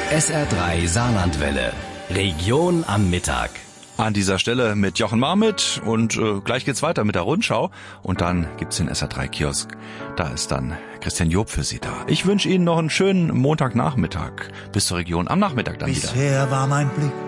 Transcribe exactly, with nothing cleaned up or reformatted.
S R drei Saarlandwelle. Region am Mittag. An dieser Stelle mit Jochen Marmit und äh, gleich geht's weiter mit der Rundschau und dann gibt's den S R drei Kiosk. Da ist dann Christian Job für Sie da. Ich wünsche Ihnen noch einen schönen Montagnachmittag. Bis zur Region am Nachmittag dann wieder. Bisher war mein Blick